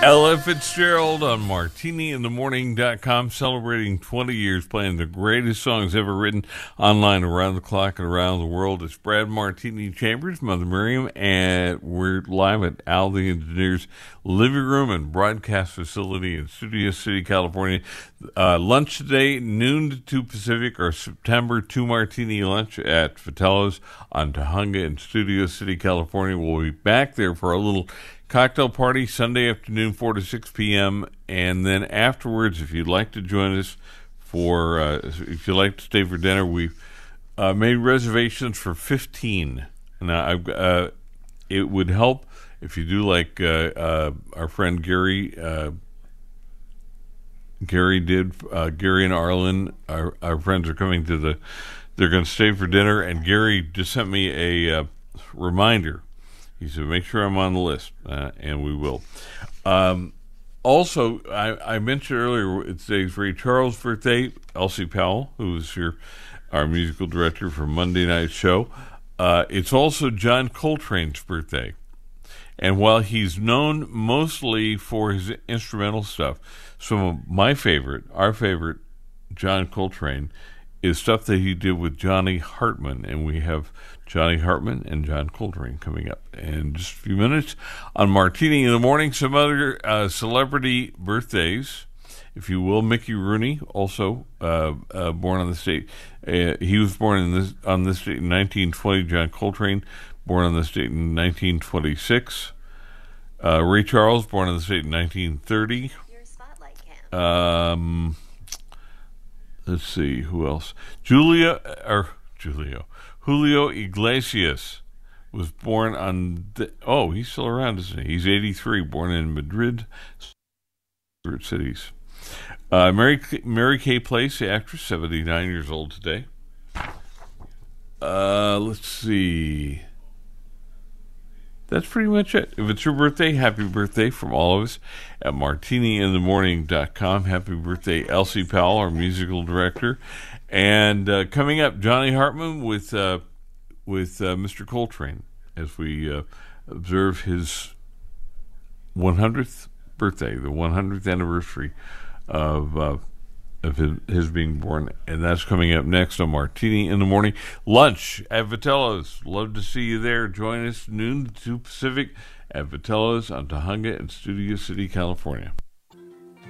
Ella Fitzgerald on MartiniInTheMorning.com, celebrating 20 years playing the greatest songs ever written online around the clock and around the world. It's Brad Martini Chambers, Mother Miriam, and we're live at Al the Engineer's living room and broadcast facility in Studio City, California. Lunch today, noon to 2 Pacific, or September 2 Martini lunch at Vitello's on Tahunga in Studio City, California. We'll be back there for a little cocktail party Sunday afternoon, 4 to 6 p.m. And then afterwards, if you'd like to join us for, if you'd like to stay for dinner, we've made reservations for 15. Now, it would help if you do like our friend Gary. Gary and Arlen, our friends are coming to they're going to stay for dinner, and Gary just sent me a reminder. He said, make sure I'm on the list, and we will. Also, I mentioned earlier, it's today's Ray Charles' birthday. Elsie Powell, who is our musical director for Monday Night Show. It's also John Coltrane's birthday. And while he's known mostly for his instrumental stuff, some of our favorite John Coltrane, is stuff that he did with Johnny Hartman. And we have Johnny Hartman and John Coltrane coming up in just a few minutes on Martini in the Morning. Some other celebrity birthdays, if you will. Mickey Rooney, also born on this date. He was born on this date in 1920. John Coltrane, born on this date in 1926. Ray Charles, born on this date in 1930. Your spotlight cam. Let's see, who else? Julio Iglesias was born on he's still around, isn't he? He's 83, born in Madrid, cities. Mary Kay Place, the actress, 79 years old today. Let's see. That's pretty much it. If it's your birthday, happy birthday from all of us at MartiniInTheMorning.com. Happy birthday, Elsie Powell, our musical director. And coming up, Johnny Hartman with Mr. Coltrane as we observe his 100th birthday, the 100th anniversary of his being born. And that's coming up next on Martini in the Morning. Lunch at Vitello's. Love to see you there. Join us noon to 2 Pacific at Vitello's on Tahunga in Studio City, California.